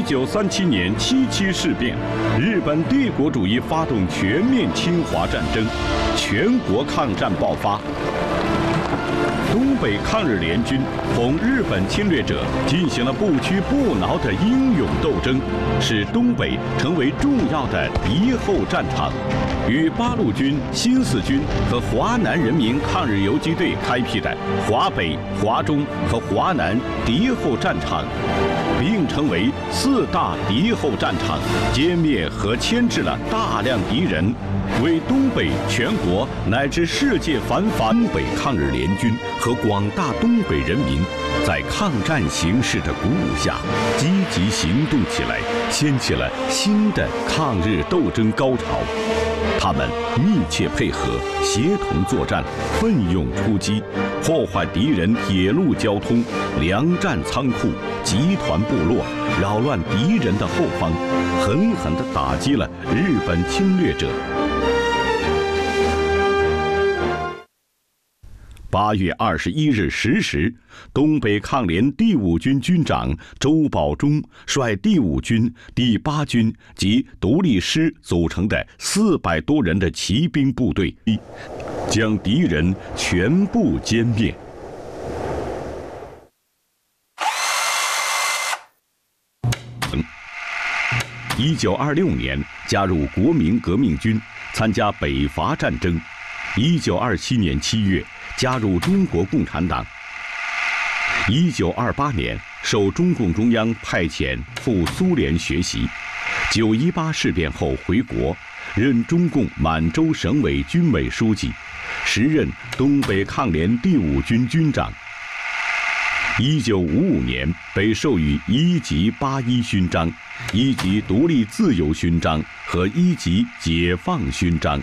1937年7·7事变，日本帝国主义发动全面侵华战争，全国抗战爆发。东北抗日联军同日本侵略者进行了不屈不挠的英勇斗争，使东北成为重要的敌后战场。与八路军、新四军和华南人民抗日游击队开辟的华北、华中和华南敌后战场，并成为4大敌后战场，歼灭和牵制了大量敌人，为东北全国乃至世界繁华。东北抗日联军和广大东北人民在抗战形势的鼓舞下，积极行动起来，掀起了新的抗日斗争高潮。他们密切配合，协同作战，奋勇出击，破坏敌人铁路交通、粮站仓库、集团部落，扰乱敌人的后方，狠狠地打击了日本侵略者。8月21日10时，东北抗联第5军军长周保中率第5军、第8军及独立师组成的400多人的骑兵部队，将敌人全部歼灭。1926年加入国民革命军，参加北伐战争。1927年7月。加入中国共产党。1928年受中共中央派遣赴苏联学习，9·18事变后回国，任中共满洲省委军委书记，时任东北抗联第5军军长。1955年被授予1级81勋章、1级独立自由勋章和1级解放勋章。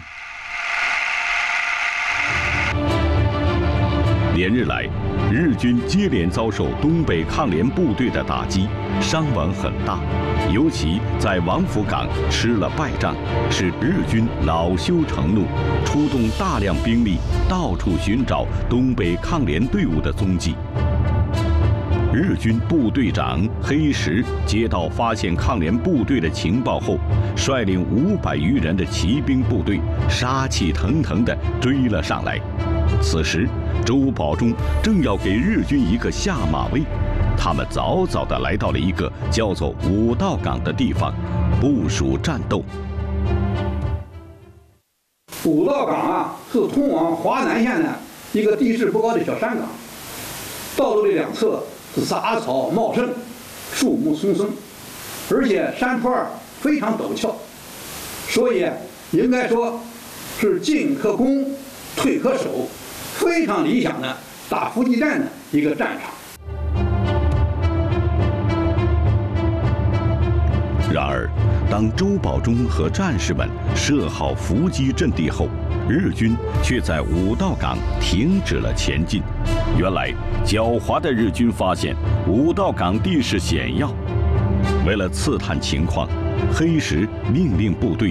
连日来，日军接连遭受东北抗联部队的打击，伤亡很大，尤其在王府岗吃了败仗，使日军恼羞成怒，出动大量兵力，到处寻找东北抗联队伍的踪迹。日军部队长黑石接到发现抗联部队的情报后，率领500余人的骑兵部队，杀气腾腾地追了上来。此时，周保中正要给日军一个下马威，他们早早地来到了一个叫做五道岗的地方，部署战斗。 五道岗啊，是通往华南县的一个地势不高的小山岗，道路的两侧是杂草茂盛，树木葱生，而且山坡非常陡峭，所以应该说是进可攻，退可守，非常理想的打伏击战的一个战场。 然而，当周保中和战士们设好伏击阵地后，日军却在五道岗停止了前进。原来，狡猾的日军发现五道岗地势险要，为了刺探情况，黑石命令部队